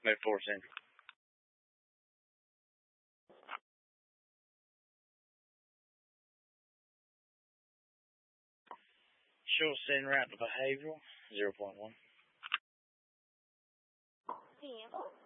Move force in. Short send route to behavioral, 0.1. Vehicle.